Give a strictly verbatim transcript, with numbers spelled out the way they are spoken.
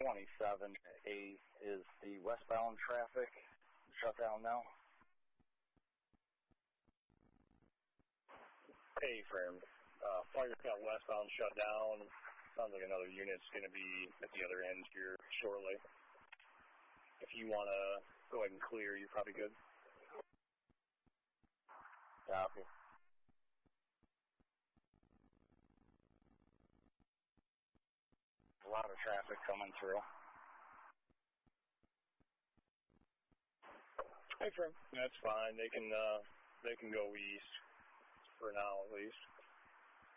twenty-seven eight is the westbound traffic shut down now? A-frame. Uh, Fire Cut westbound shut down. Sounds like another unit's going to be at the other end here shortly. If you want to go ahead and clear, you're probably good. Copy. A lot of traffic coming through. Hey, friend. That's fine. They can uh, they can go east for now, at least.